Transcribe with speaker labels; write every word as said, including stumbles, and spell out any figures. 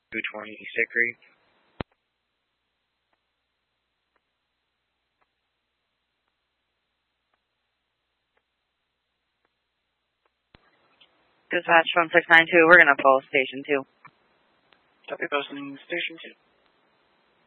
Speaker 1: two twenty Hickory.
Speaker 2: Dispatch from six nine two, we're going to pull Station two.
Speaker 3: Copy, posting Station two.